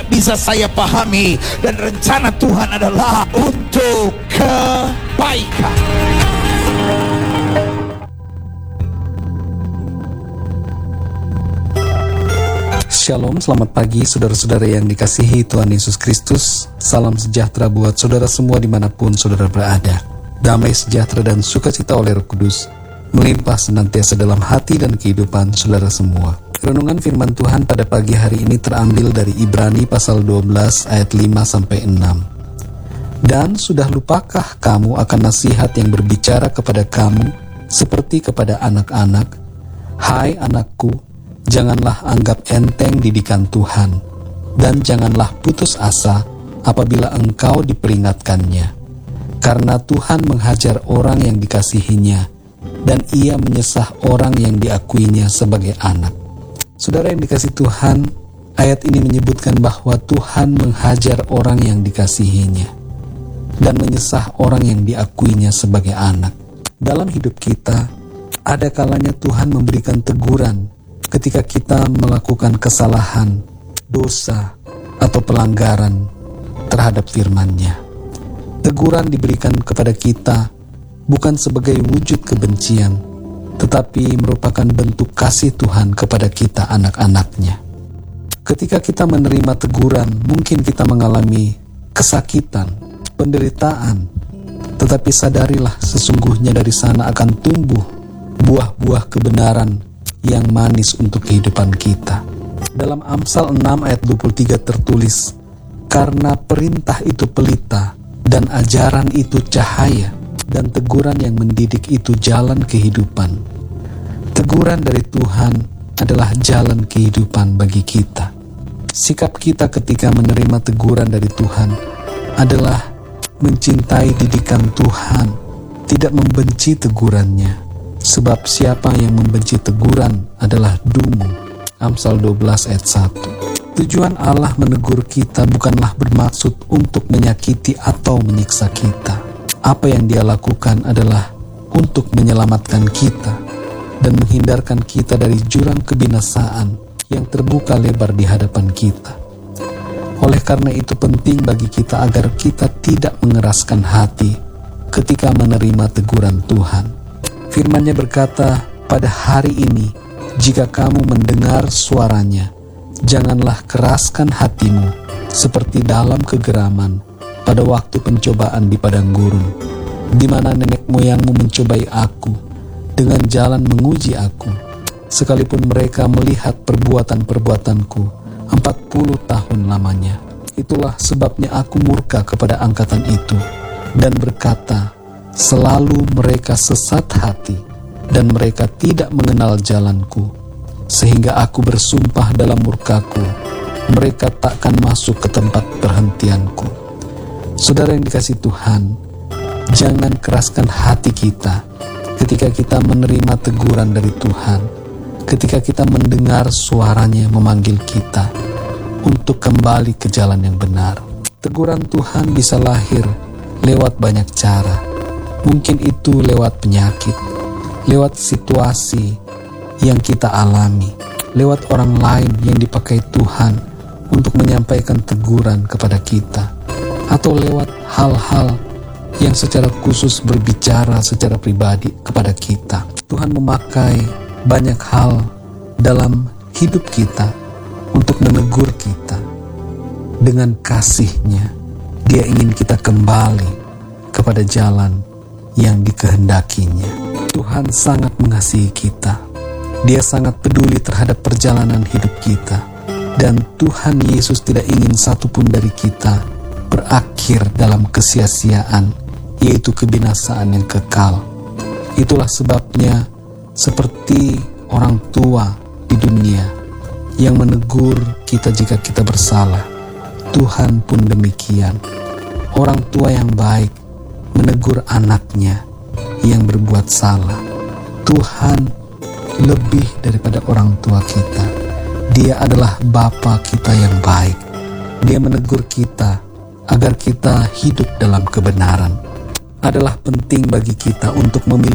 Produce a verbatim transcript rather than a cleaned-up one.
bisa saya pahami, dan rencana Tuhan adalah untuk kebaikan. Shalom, selamat pagi saudara-saudara yang dikasihi Tuhan Yesus Kristus. Salam sejahtera buat saudara semua dimanapun saudara berada. Damai sejahtera dan sukacita oleh Roh Kudus melimpah senantiasa dalam hati dan kehidupan saudara semua. Renungan firman Tuhan pada pagi hari ini terambil dari Ibrani pasal dua belas ayat lima sampai enam. Dan sudah lupakah kamu akan nasihat yang berbicara kepada kamu seperti kepada anak-anak? Hai anakku, janganlah anggap enteng didikan Tuhan, dan janganlah putus asa apabila engkau diperingatkannya. Karena Tuhan menghajar orang yang dikasihinya, dan ia menyesah orang yang diakuinya sebagai anak. Saudara yang dikasihi Tuhan, ayat ini menyebutkan bahwa Tuhan menghajar orang yang dikasihinya, dan menyesah orang yang diakuinya sebagai anak. Dalam hidup kita, ada kalanya Tuhan memberikan teguran ketika kita melakukan kesalahan, dosa, atau pelanggaran terhadap firman-Nya. Teguran diberikan kepada kita bukan sebagai wujud kebencian, tetapi merupakan bentuk kasih Tuhan kepada kita anak-anak-Nya. Ketika kita menerima teguran, mungkin kita mengalami kesakitan, penderitaan, tetapi sadarilah sesungguhnya dari sana akan tumbuh buah-buah kebenaran yang manis untuk kehidupan kita. Dalam Amsal enam ayat dua puluh tiga tertulis, karena perintah itu pelita, dan ajaran itu cahaya, dan teguran yang mendidik itu jalan kehidupan. Teguran dari Tuhan adalah jalan kehidupan bagi kita. Sikap kita ketika menerima teguran dari Tuhan adalah mencintai didikan Tuhan, tidak membenci tegurannya. Sebab siapa yang membenci teguran adalah dungu. Amsal dua belas ayat satu. Tujuan Allah menegur kita bukanlah bermaksud untuk menyakiti atau menyiksa kita. Apa yang Dia lakukan adalah untuk menyelamatkan kita dan menghindarkan kita dari jurang kebinasaan yang terbuka lebar di hadapan kita. Oleh karena itu penting bagi kita agar kita tidak mengeraskan hati ketika menerima teguran Tuhan. Firman-Nya berkata, pada hari ini, jika kamu mendengar suaranya, janganlah keraskan hatimu seperti dalam kegeraman pada waktu pencobaan di padang gurun, di mana nenek moyangmu mencobai aku dengan jalan menguji aku, sekalipun mereka melihat perbuatan-perbuatanku empat puluh tahun lamanya. Itulah sebabnya aku murka kepada angkatan itu dan berkata, selalu mereka sesat hati dan mereka tidak mengenal jalanku, sehingga aku bersumpah dalam murkaku, mereka takkan masuk ke tempat perhentianku. Saudara yang dikasihi Tuhan, jangan keraskan hati kita ketika kita menerima teguran dari Tuhan, ketika kita mendengar suaranya memanggil kita untuk kembali ke jalan yang benar. Teguran Tuhan bisa lahir lewat banyak cara. Mungkin itu lewat penyakit, lewat situasi yang kita alami, lewat orang lain yang dipakai Tuhan untuk menyampaikan teguran kepada kita, atau lewat hal-hal yang secara khusus berbicara secara pribadi kepada kita. Tuhan memakai banyak hal dalam hidup kita untuk menegur kita. Dengan kasih-Nya, Dia ingin kita kembali kepada jalan yang dikehendakinya. Tuhan sangat mengasihi kita. Dia sangat peduli terhadap perjalanan hidup kita. Dan Tuhan Yesus tidak ingin satupun dari kita berakhir dalam kesia-siaan, yaitu kebinasaan yang kekal. Itulah sebabnya seperti orang tua di dunia yang menegur kita jika kita bersalah, Tuhan pun demikian. Orang tua yang baik menegur anaknya yang berbuat salah. Tuhan lebih daripada orang tua kita. Dia adalah Bapa kita yang baik. Dia menegur kita agar kita hidup dalam kebenaran. Adalah penting bagi kita untuk memilih